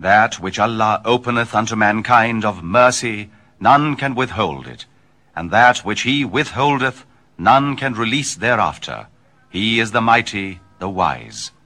That which Allah openeth unto mankind of mercy, none can withhold it, and that which He withholdeth, none can release thereafter. He is the mighty, the wise.